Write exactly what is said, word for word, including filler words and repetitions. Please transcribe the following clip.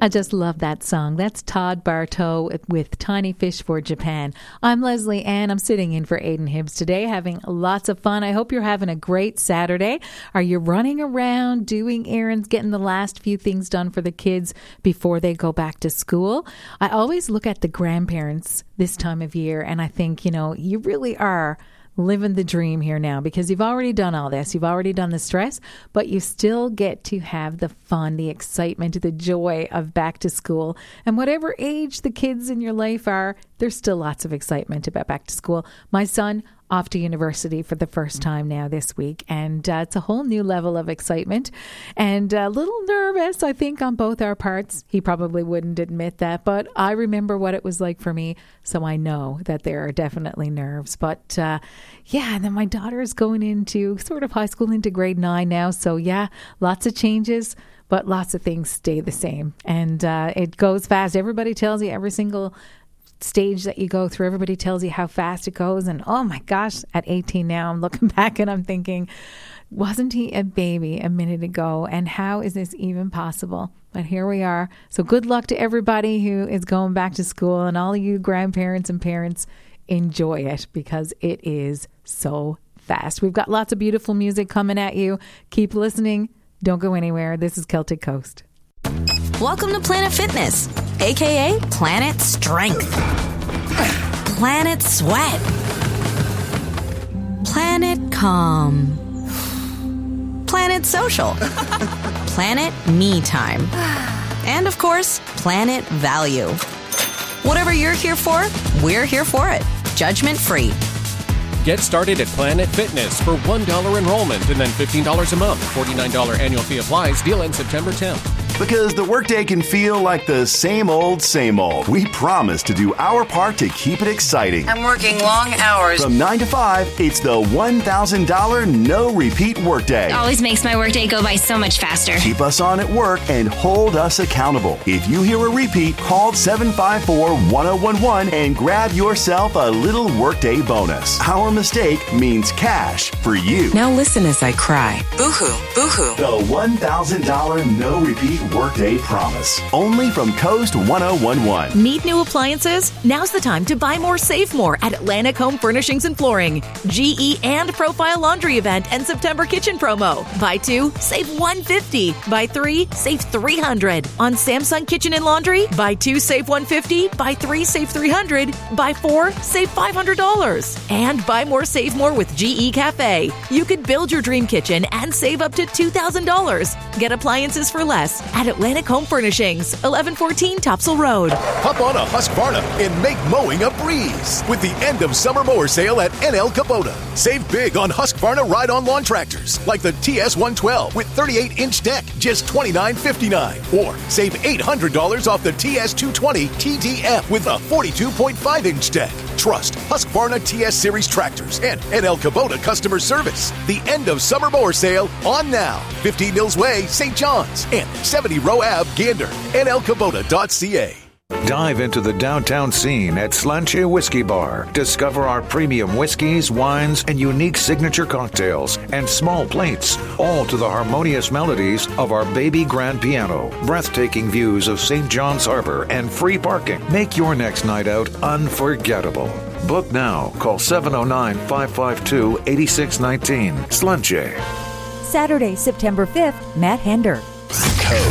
I just love that song. That's Todd Bartow with Tiny Fish for Japan. I'm Leslie Ann. I'm sitting in for Aiden Hibbs today, having lots of fun. I hope you're having a great Saturday. Are you running around, doing errands, getting the last few things done for the kids before they go back to school? I always look at the grandparents this time of year and I think, you know, you really are living the dream here now because you've already done all this. You've already done the stress, but you still get to have the fun, the excitement, the joy of back to school. And whatever age the kids in your life are, there's still lots of excitement about back to school. My son off to university for the first time now this week, and uh, it's a whole new level of excitement and a little nervous, I think, on both our parts. He probably wouldn't admit that, but I remember what it was like for me, so I know that there are definitely nerves. But uh, yeah, and then my daughter is going into sort of high school, into grade nine now, so yeah, lots of changes, but lots of things stay the same, and uh, it goes fast. Everybody tells you every single stage that you go through, everybody tells you how fast it goes, and oh my gosh, at eighteen now, I'm looking back and I'm thinking, wasn't he a baby a minute ago, and how is this even possible? But here we are. So good luck to everybody who is going back to school, and all of you grandparents and parents, enjoy it because it is so fast. We've got lots of beautiful music coming at you. Keep listening. Don't go anywhere. This is Celtic Coast. Welcome to Planet Fitness, aka Planet Strength, Planet Sweat, Planet Calm, Planet Social, Planet Me Time, and of course, Planet Value. Whatever you're here for, we're here for it. Judgment free. Get started at Planet Fitness for one dollar enrollment and then fifteen dollars a month. forty-nine dollars annual fee applies. Deal ends September tenth. Because the workday can feel like the same old, same old. We promise to do our part to keep it exciting. I'm working long hours. From nine to five, it's the one thousand dollars no-repeat workday. It always makes my workday go by so much faster. Keep us on at work and hold us accountable. If you hear a repeat, call seven five four, one oh one one and grab yourself a little workday bonus. Our mistake means cash for you. Now listen as I cry. Boo-hoo, boo-hoo. The one thousand dollars no-repeat workday promise. Only from Coast one oh one one. Need new appliances? Now's the time to buy more, save more at Atlantic Home Furnishings and Flooring. G E and Profile Laundry event and September kitchen promo. Buy two, save one hundred fifty dollars. Buy three, save three hundred dollars. On Samsung Kitchen and Laundry, buy two, save one hundred fifty dollars. Buy three, save three hundred dollars. Buy four, save five hundred dollars. And buy more, save more with G E Cafe. You could build your dream kitchen and save up to two thousand dollars. Get appliances for less at Atlantic Home Furnishings, eleven fourteen Topsail Road. Hop on a Husqvarna and make mowing a breeze with the end of summer mower sale at N L Kubota. Save big on Husqvarna ride-on lawn tractors like the T S one twelve with thirty-eight inch deck, just twenty-nine fifty-nine. Or save eight hundred dollars off the T S two twenty T D F with a forty-two point five inch deck. Trust Husqvarna T S Series tractors and N L Kubota customer service. The end of summer mower sale on now. fifteen Mills Way, Saint John's, and seventy Row Ave, Gander. N L Kubota dot C A. Dive into the downtown scene at Slanche Whiskey Bar. Discover our premium whiskeys, wines, and unique signature cocktails and small plates, all to the harmonious melodies of our baby grand piano. Breathtaking views of Saint John's Harbor and free parking. Make your next night out unforgettable. Book now. Call seven oh nine, five five two, eight six one nine. Slanche. Saturday, September fifth, Matt Hender.